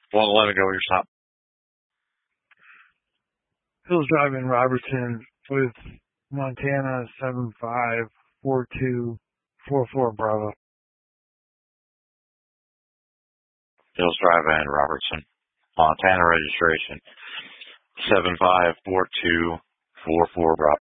111, go your stop. Hills Drive in Robertson with Montana 754244 Bravo. Hills Drive in Robertson. Montana registration 754244 Bravo.